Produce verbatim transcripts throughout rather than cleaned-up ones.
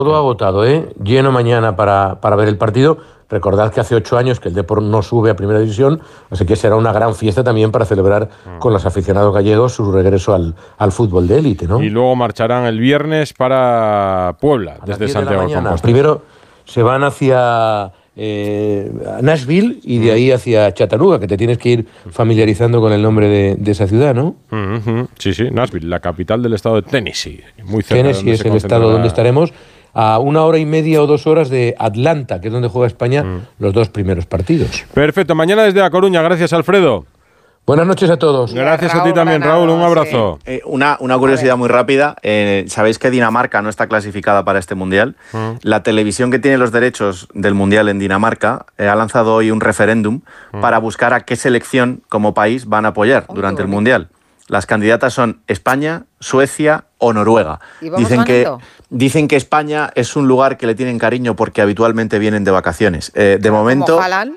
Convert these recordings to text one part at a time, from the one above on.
Todo agotado, ¿eh? Lleno mañana para, para ver el partido. Recordad que hace ocho años que el Depor no sube a Primera División, así que será una gran fiesta también para celebrar mm. con los aficionados gallegos su regreso al, al fútbol de élite, ¿no? Y luego marcharán el viernes para Puebla, a desde Santiago de Compostela. Primero se van hacia eh, Nashville y de ahí hacia Chattanooga, que te tienes que ir familiarizando con el nombre de, de esa ciudad, ¿no? Uh-huh. Sí, sí, Nashville, la capital del estado de Tennessee. Muy cerca. Tennessee es el estado donde estaremos. A una hora y media o dos horas de Atlanta, que es donde juega España mm. los dos primeros partidos. Perfecto, mañana desde A Coruña. Gracias, Alfredo. Buenas noches a todos. Gracias Raúl, a ti también, Raúl. Un abrazo. Sí. Eh, una, una curiosidad muy rápida. Eh, ¿Sabéis que Dinamarca no está clasificada para este Mundial? Mm. La televisión que tiene los derechos del Mundial en Dinamarca eh, ha lanzado hoy un referéndum mm. para buscar a qué selección como país van a apoyar oh, durante el Mundial. Las candidatas son España, Suecia o Noruega. Dicen que, dicen que España es un lugar que le tienen cariño porque habitualmente vienen de vacaciones. Eh, de, momento,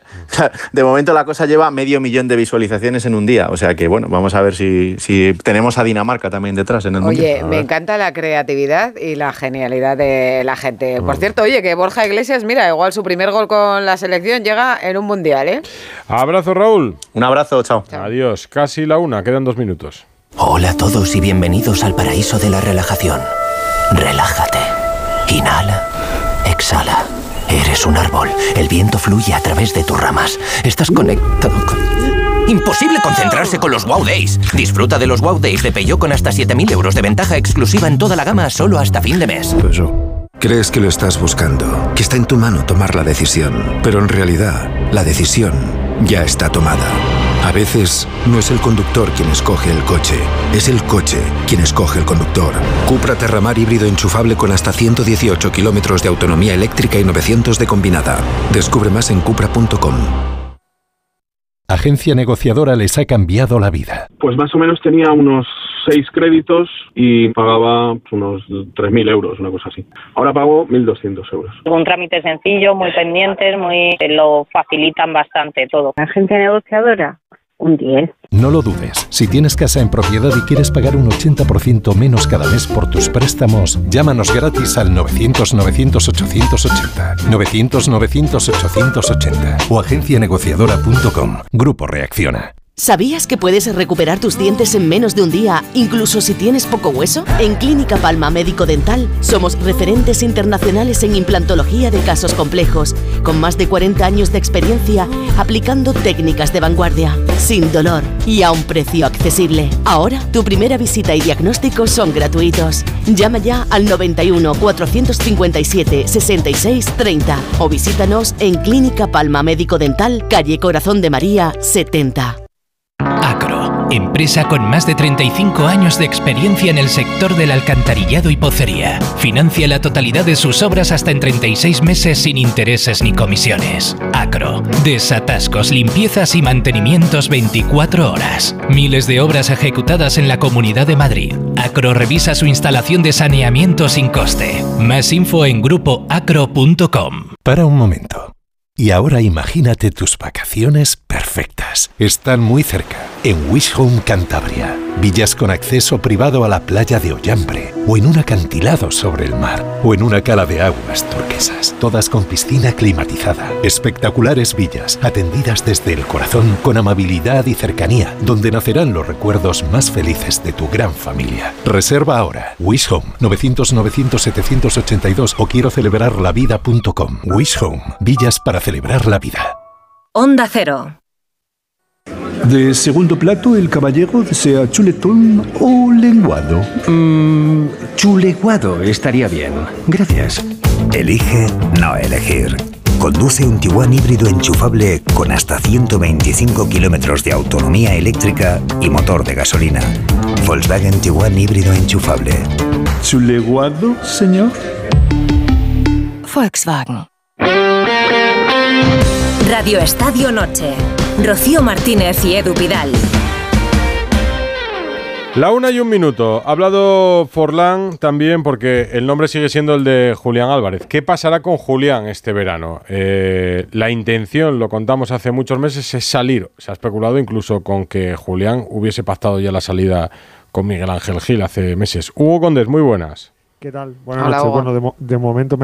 de momento la cosa lleva medio millón de visualizaciones en un día. O sea que, bueno, vamos a ver si, si tenemos a Dinamarca también detrás en el mundo. Oye, me encanta la creatividad y la genialidad de la gente. Por cierto, oye, que Borja Iglesias, mira, igual su primer gol con la selección llega en un mundial, ¿eh? Abrazo, Raúl. Un abrazo, chao. chao. Adiós. Casi la una, quedan dos minutos. Hola a todos y bienvenidos al paraíso de la relajación. Relájate. Inhala. Exhala. Eres un árbol. El viento fluye a través de tus ramas. Estás conectado con... Imposible concentrarse con los Wow Days. Disfruta de los Wow Days de Peugeot con hasta siete mil euros de ventaja exclusiva en toda la gama solo hasta fin de mes. Crees que lo estás buscando, que está en tu mano tomar la decisión, pero en realidad la decisión ya está tomada. A veces no es el conductor quien escoge el coche, es el coche quien escoge el conductor. Cupra Terramar híbrido enchufable con hasta ciento dieciocho kilómetros de autonomía eléctrica y novecientos de combinada. Descubre más en cupra punto com. Agencia Negociadora les ha cambiado la vida. Pues más o menos tenía unos seis créditos y pagaba unos tres mil euros, una cosa así. Ahora pago mil doscientos euros. Un trámite sencillo, muy pendientes, muy lo facilitan bastante todo. Agencia Negociadora, un diez. No lo dudes. Si tienes casa en propiedad y quieres pagar un ochenta por ciento menos cada mes por tus préstamos, llámanos gratis al novecientos novecientos ochocientos ochenta, novecientos novecientos ochocientos ochenta o agencia negociadora punto com. Grupo Reacciona. ¿Sabías que puedes recuperar tus dientes en menos de un día, incluso si tienes poco hueso? En Clínica Palma Médico Dental somos referentes internacionales en implantología de casos complejos, con más de cuarenta años de experiencia aplicando técnicas de vanguardia, sin dolor y a un precio accesible. Ahora, tu primera visita y diagnóstico son gratuitos. Llama ya al noventa y uno, cuatrocientos cincuenta y siete, sesenta y seis, treinta o visítanos en Clínica Palma Médico Dental, calle Corazón de María, setenta. Acro, empresa con más de treinta y cinco años de experiencia en el sector del alcantarillado y pocería. Financia la totalidad de sus obras hasta en treinta y seis meses sin intereses ni comisiones. Acro, desatascos, limpiezas y mantenimientos veinticuatro horas. Miles de obras ejecutadas en la Comunidad de Madrid. Acro revisa su instalación de saneamiento sin coste. Más info en grupo acro punto com. Para un momento. Y ahora imagínate tus vacaciones perfectas. Están muy cerca, en Wish Home Cantabria. Villas con acceso privado a la playa de Ollambre, o en un acantilado sobre el mar, o en una cala de aguas turquesas, todas con piscina climatizada. Espectaculares villas, atendidas desde el corazón, con amabilidad y cercanía, donde nacerán los recuerdos más felices de tu gran familia. Reserva ahora. Wish Home, novecientos novecientos setecientos ochenta y dos o quiero celebrar la vida punto com. Wish Home, villas para celebrar la vida. Onda Cero. De segundo plato, el caballero desea chuletón o lenguado. Mm, chuleguado estaría bien. Gracias. Elige no elegir. Conduce un Tiguan híbrido enchufable con hasta ciento veinticinco kilómetros de autonomía eléctrica y motor de gasolina. Volkswagen Tiguan híbrido enchufable. ¿Chuleguado, señor? Volkswagen. Radio Estadio Noche. Rocío Martínez y Edu Pidal. La una y un minuto. Ha hablado Forlán también porque el nombre sigue siendo el de Julián Álvarez. ¿Qué pasará con Julián este verano? Eh, la intención, lo contamos hace muchos meses, es salir. Se ha especulado incluso con que Julián hubiese pactado ya la salida con Miguel Ángel Gil hace meses. Hugo Condés, muy buenas. ¿Qué tal? Buenas Hola, noches. Hugo. Bueno, de, mo- de momento me